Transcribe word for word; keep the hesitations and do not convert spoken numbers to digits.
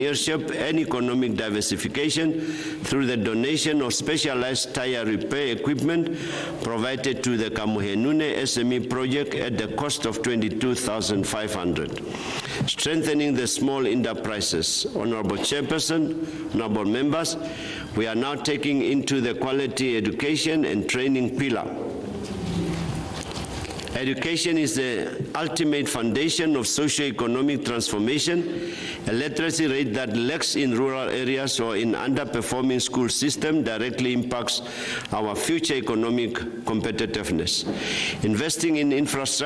Leadership and economic diversification through the donation of specialized tire repair equipment provided to the Kamuhenune S M E project at the cost of twenty-two thousand five hundred dollars. Strengthening the small enterprises. Honorable Chairperson, honorable members, we are now taking into the quality education and training pillar. Education is the ultimate foundation of socio-economic transformation. A literacy rate that lacks in rural areas or in underperforming school system directly impacts our future economic competitiveness. Investing in infrastructure